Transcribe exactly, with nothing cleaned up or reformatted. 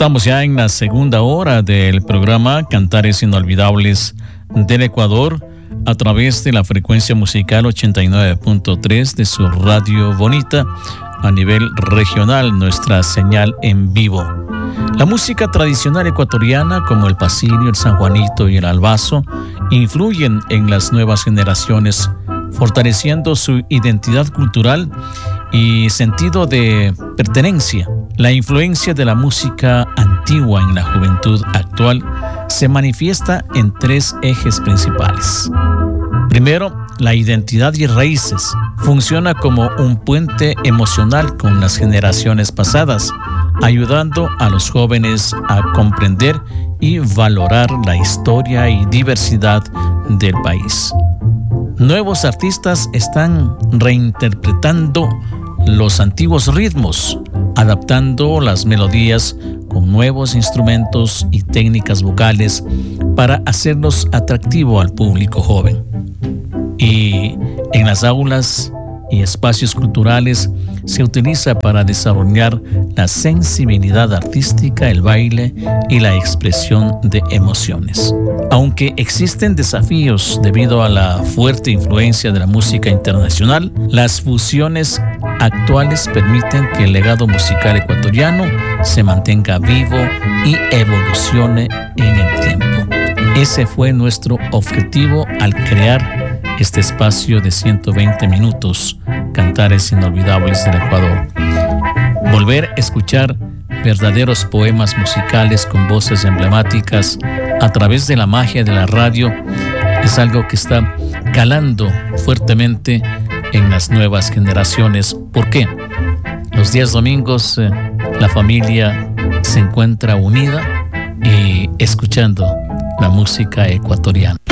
Estamos ya en la segunda hora del programa Cantares Inolvidables del Ecuador a través de la frecuencia musical ochenta y nueve punto tres de su Radio Bonita a nivel regional, nuestra señal en vivo. La música tradicional ecuatoriana como el pasillo, el sanjuanito y el albazo influyen en las nuevas generaciones, fortaleciendo su identidad cultural y sentido de pertenencia. La influencia de la música antigua en la juventud actual se manifiesta en tres ejes principales. Primero, la identidad y raíces. Funciona como un puente emocional con las generaciones pasadas, ayudando a los jóvenes a comprender y valorar la historia y diversidad del país. Nuevos artistas están reinterpretando los antiguos ritmos, adaptando las melodías con nuevos instrumentos y técnicas vocales para hacerlos atractivos al público joven. Y en las aulas y espacios culturales se utiliza para desarrollar la sensibilidad artística, el baile y la expresión de emociones. Aunque existen desafíos debido a la fuerte influencia de la música internacional, las fusiones actuales permiten que el legado musical ecuatoriano se mantenga vivo y evolucione en el tiempo. Ese fue nuestro objetivo al crear este espacio de ciento veinte minutos, Cantares Inolvidables del Ecuador. Volver a escuchar verdaderos poemas musicales con voces emblemáticas a través de la magia de la radio es algo que está calando fuertemente en las nuevas generaciones. ¿Por qué? Los días domingos eh, la familia se encuentra unida y escuchando la música ecuatoriana.